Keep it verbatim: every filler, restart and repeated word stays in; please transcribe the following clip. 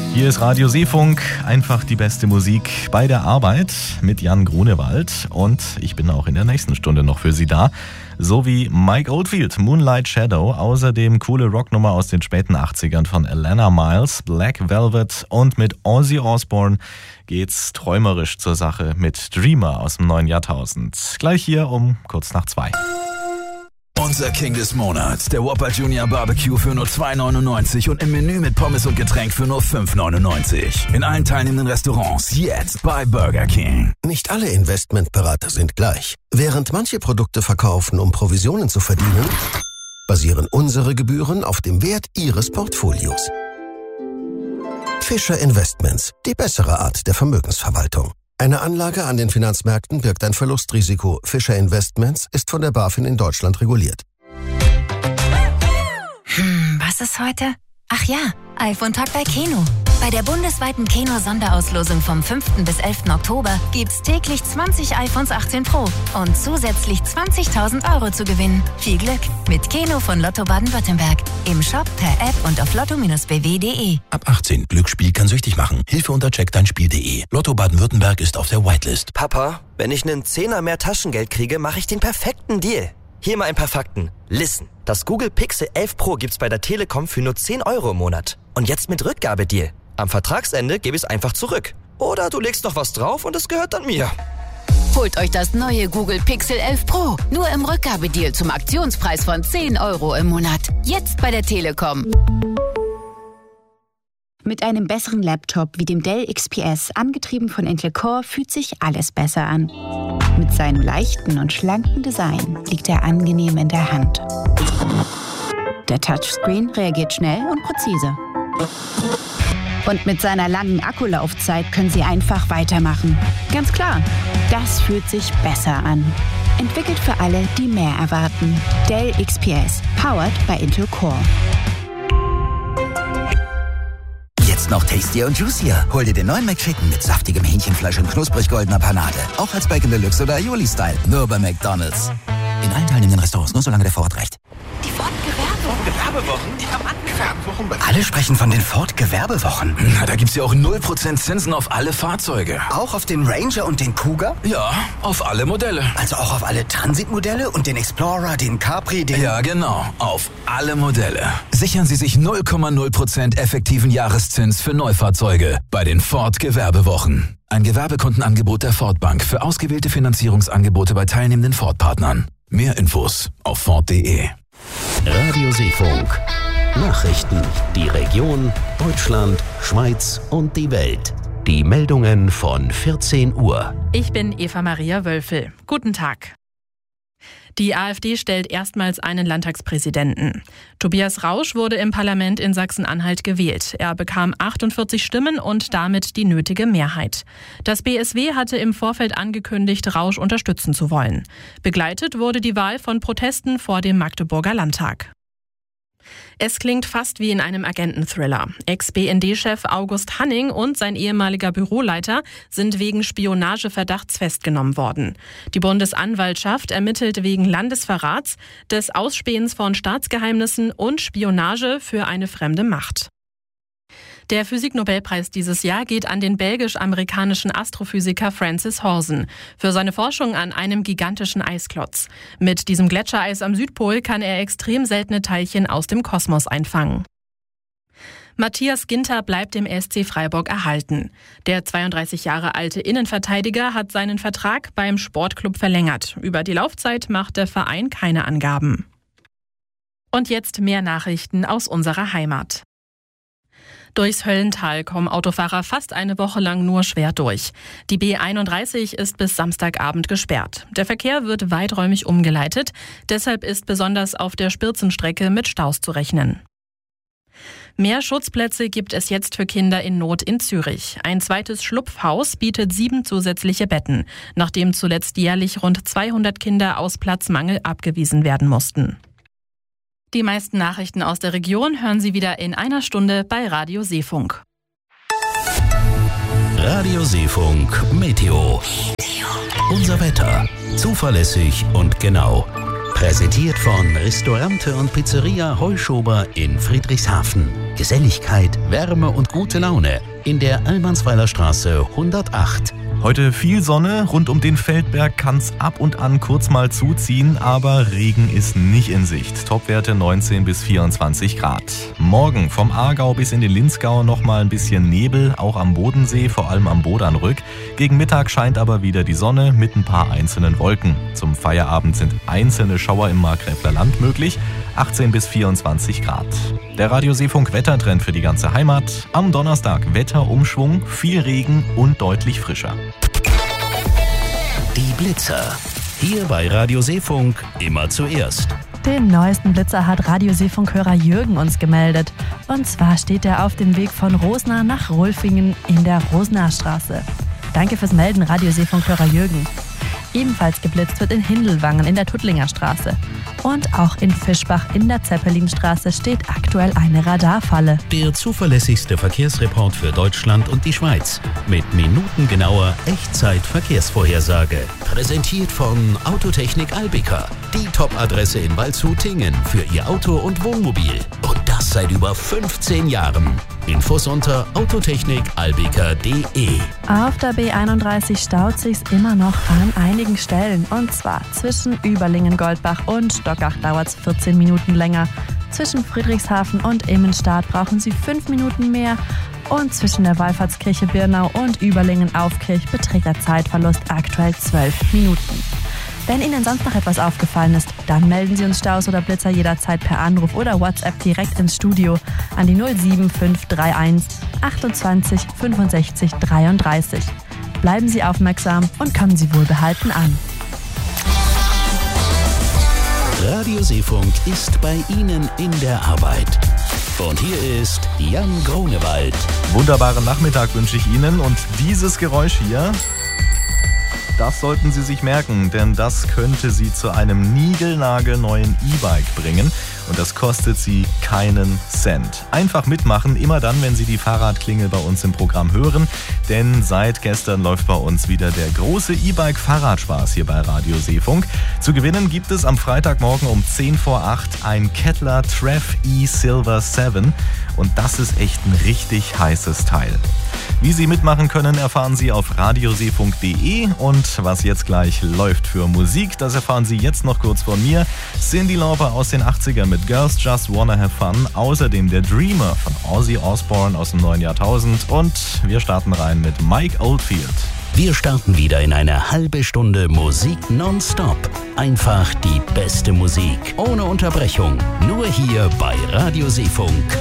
Hier ist Radio Seefunk, einfach die beste Musik bei der Arbeit mit Jan Grunewald. Und ich bin auch in der nächsten Stunde noch für Sie da. So wie Mike Oldfield, Moonlight Shadow, außerdem coole Rocknummer aus den späten achtzigern von Alana Miles, Black Velvet, und mit Ozzy Osbourne geht's träumerisch zur Sache mit Dreamer aus dem neuen Jahrtausend. Gleich hier um kurz nach zwei. Unser King des Monats, der Whopper Junior Barbecue für nur zwei neunundneunzig und im Menü mit Pommes und Getränk für nur fünf neunundneunzig. In allen teilnehmenden Restaurants jetzt bei Burger King. Nicht alle Investmentberater sind gleich. Während manche Produkte verkaufen, um Provisionen zu verdienen, basieren unsere Gebühren auf dem Wert Ihres Portfolios. Fischer Investments, die bessere Art der Vermögensverwaltung. Eine Anlage an den Finanzmärkten birgt ein Verlustrisiko. Fischer Investments ist von der BaFin in Deutschland reguliert. Hm, was ist heute? Ach ja, iPhone-Tag bei Keno. Bei der bundesweiten Keno-Sonderauslosung vom fünften bis elften Oktober gibt's täglich zwanzig iPhones achtzehn Pro und zusätzlich zwanzigtausend Euro zu gewinnen. Viel Glück mit Keno von Lotto Baden-Württemberg. Im Shop, per App und auf lotto Bindestrich b w punkt d e. Ab achtzehn. Glücksspiel kann süchtig machen. Hilfe unter check dein spiel punkt d e. Lotto Baden-Württemberg ist auf der Whitelist. Papa, wenn ich einen Zehner mehr Taschengeld kriege, mache ich den perfekten Deal. Hier mal ein paar Fakten. Listen. Das Google Pixel elf Pro gibt's bei der Telekom für nur zehn Euro im Monat. Und jetzt mit Rückgabedeal. Am Vertragsende gebe ich es einfach zurück. Oder du legst noch was drauf und es gehört dann mir. Holt euch das neue Google Pixel elf Pro. Nur im Rückgabedeal zum Aktionspreis von zehn Euro im Monat. Jetzt bei der Telekom. Mit einem besseren Laptop wie dem Dell X P S, angetrieben von Intel Core, fühlt sich alles besser an. Mit seinem leichten und schlanken Design liegt er angenehm in der Hand. Der Touchscreen reagiert schnell und präzise. Und mit seiner langen Akkulaufzeit können Sie einfach weitermachen. Ganz klar, das fühlt sich besser an. Entwickelt für alle, die mehr erwarten. Dell X P S, powered by Intel Core. Jetzt noch tastier und juicier. Hol dir den neuen McChicken mit saftigem Hähnchenfleisch und knusprig goldener Panade. Auch als Bacon Deluxe oder Aioli-Style. Nur bei McDonald's. In allen teilnehmenden Restaurants, nur solange der Vorrat reicht. Die Ford-Gewerbewochen. Gewerbewochen? Die haben Gewerbewochen bei... Alle sprechen von den Ford-Gewerbewochen. Na, da gibt's ja auch null Prozent Zinsen auf alle Fahrzeuge. Auch auf den Ranger und den Cougar? Ja, auf alle Modelle. Also auch auf alle Transit-Modelle und den Explorer, den Capri, den... Ja, genau. Auf alle Modelle. Sichern Sie sich null Komma null Prozent effektiven Jahreszins für Neufahrzeuge bei den Ford-Gewerbewochen. Ein Gewerbekundenangebot der Ford Bank für ausgewählte Finanzierungsangebote bei teilnehmenden Ford-Partnern. Mehr Infos auf ford punkt d e. Radio Seefunk. Nachrichten, die Region, Deutschland, Schweiz und die Welt. Die Meldungen von vierzehn Uhr. Ich bin Eva Maria Wölfel. Guten Tag. Die AfD stellt erstmals einen Landtagspräsidenten. Tobias Rausch wurde im Parlament in Sachsen-Anhalt gewählt. Er bekam achtundvierzig Stimmen und damit die nötige Mehrheit. Das B S W hatte im Vorfeld angekündigt, Rausch unterstützen zu wollen. Begleitet wurde die Wahl von Protesten vor dem Magdeburger Landtag. Es klingt fast wie in einem Agenten-Thriller. Ex-B N D-Chef August Hanning und sein ehemaliger Büroleiter sind wegen Spionageverdachts festgenommen worden. Die Bundesanwaltschaft ermittelt wegen Landesverrats, des Ausspähens von Staatsgeheimnissen und Spionage für eine fremde Macht. Der Physiknobelpreis dieses Jahr geht an den belgisch-amerikanischen Astrophysiker Francis Horsen für seine Forschung an einem gigantischen Eisklotz. Mit diesem Gletschereis am Südpol kann er extrem seltene Teilchen aus dem Kosmos einfangen. Matthias Ginter bleibt dem S C Freiburg erhalten. Der zweiunddreißig Jahre alte Innenverteidiger hat seinen Vertrag beim Sportclub verlängert. Über die Laufzeit macht der Verein keine Angaben. Und jetzt mehr Nachrichten aus unserer Heimat. Durchs Höllental kommen Autofahrer fast eine Woche lang nur schwer durch. Die B einunddreißig ist bis Samstagabend gesperrt. Der Verkehr wird weiträumig umgeleitet. Deshalb ist besonders auf der Spirzenstrecke mit Staus zu rechnen. Mehr Schutzplätze gibt es jetzt für Kinder in Not in Zürich. Ein zweites Schlupfhaus bietet sieben zusätzliche Betten, nachdem zuletzt jährlich rund zweihundert Kinder aus Platzmangel abgewiesen werden mussten. Die meisten Nachrichten aus der Region hören Sie wieder in einer Stunde bei Radio Seefunk. Radio Seefunk Meteo. Unser Wetter. Zuverlässig und genau. Präsentiert von Restaurante und Pizzeria Heuschober in Friedrichshafen. Geselligkeit, Wärme und gute Laune in der Almansweiler Straße hundertacht. Heute viel Sonne, rund um den Feldberg kann es ab und an kurz mal zuziehen, aber Regen ist nicht in Sicht. Topwerte neunzehn bis vierundzwanzig Grad. Morgen vom Aargau bis in den Linzgau noch mal ein bisschen Nebel, auch am Bodensee, vor allem am Bodernrück. Gegen Mittag scheint aber wieder die Sonne mit ein paar einzelnen Wolken. Zum Feierabend sind einzelne Schauer im Markgräfler Land möglich, achtzehn bis vierundzwanzig Grad. Der Radioseefunk-Wettertrend für die ganze Heimat. Am Donnerstag Wetterumschwung, viel Regen und deutlich frischer. Die Blitzer. Hier bei Radioseefunk immer zuerst. Den neuesten Blitzer hat Radioseefunkhörer Jürgen uns gemeldet. Und zwar steht er auf dem Weg von Rosna nach Rolfingen in der Rosnaer Straße. Danke fürs Melden, Radioseefunkhörer Jürgen. Ebenfalls geblitzt wird in Hindelwangen in der Tuttlinger Straße. Und auch in Fischbach in der Zeppelinstraße steht aktuell eine Radarfalle. Der zuverlässigste Verkehrsreport für Deutschland und die Schweiz. Mit minutengenauer Echtzeit-Verkehrsvorhersage. Präsentiert von Autotechnik Albica. Die Top-Adresse in Waldshut-Tingen für Ihr Auto und Wohnmobil. Und das seit über fünfzehn Jahren. Infos unter autotechnik albica punkt de. Auf der B einunddreißig staut sich's immer noch an einigen Stellen. Und zwar zwischen Überlingen-Goldbach und Stockach dauert's vierzehn Minuten länger. Zwischen Friedrichshafen und Immenstadt brauchen Sie fünf Minuten mehr. Und zwischen der Wallfahrtskirche Birnau und Überlingen-Aufkirch beträgt der Zeitverlust aktuell zwölf Minuten. Wenn Ihnen sonst noch etwas aufgefallen ist, dann melden Sie uns Staus oder Blitzer jederzeit per Anruf oder WhatsApp direkt ins Studio an die null sieben fünf drei eins achtundzwanzig fünfundsechzig dreiunddreißig. Bleiben Sie aufmerksam und kommen Sie wohlbehalten an. Radioseefunk ist bei Ihnen in der Arbeit. Und hier ist Jan Grunewald. Wunderbaren Nachmittag wünsche ich Ihnen und dieses Geräusch hier, das sollten Sie sich merken, denn das könnte Sie zu einem niegelnagelneuen E-Bike bringen und das kostet Sie keinen Cent. Einfach mitmachen, immer dann, wenn Sie die Fahrradklingel bei uns im Programm hören, denn seit gestern läuft bei uns wieder der große E-Bike-Fahrradspaß hier bei Radioseefunk. Zu gewinnen gibt es am Freitagmorgen um zehn vor acht ein Kettler Treff E Silver sieben und das ist echt ein richtig heißes Teil. Wie Sie mitmachen können, erfahren Sie auf radioseefunk punkt de und was jetzt gleich läuft für Musik, das erfahren Sie jetzt noch kurz von mir. Cyndi Lauper aus den achtzigern mit Girls Just Wanna Have Fun, außerdem der Dreamer von Ozzy Osbourne aus dem neuen Jahrtausend und wir starten rein mit Mike Oldfield. Wir starten wieder in eine halbe Stunde Musik nonstop. Einfach die beste Musik, ohne Unterbrechung, nur hier bei Radioseefunk.